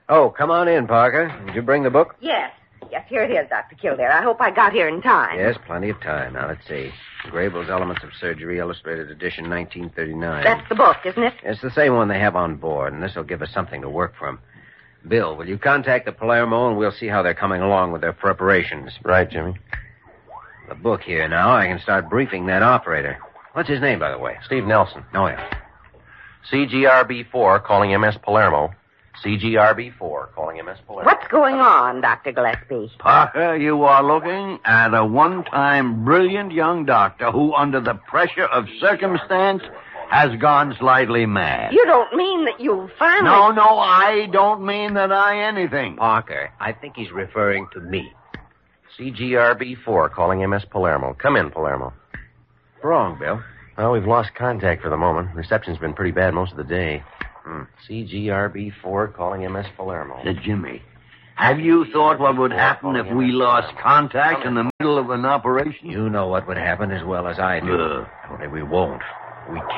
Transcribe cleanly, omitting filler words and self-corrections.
Oh, come on in, Parker. Did you bring the book? Yes, here it is, Dr. Kildare. I hope I got here in time. Yes, plenty of time. Now, let's see. Grable's Elements of Surgery, Illustrated Edition, 1939. That's the book, isn't it? It's the same one they have on board, and this will give us something to work from. Bill, will you contact the Palermo, and we'll see how they're coming along with their preparations. Right, Jimmy. The book here now. I can start briefing that operator. What's his name, by the way? Steve Nelson. Oh, yeah. CGRB4 calling MS Palermo. CGRB4 calling MS Palermo. What's going on, Dr. Gillespie? Parker, you are looking at a one-time brilliant young doctor who, under the pressure of circumstance, has gone slightly mad. You don't mean that you finally... No, I don't mean that I anything. Parker, I think he's referring to me. CGRB4 calling MS Palermo. Come in, Palermo. What's wrong, Bill? Well, we've lost contact for the moment. Reception's been pretty bad most of the day. CGRB4 calling MS Palermo. Jimmy, have you thought what would happen if we lost contact in the middle of an operation? You know what would happen as well as I do. Only we won't. We can't.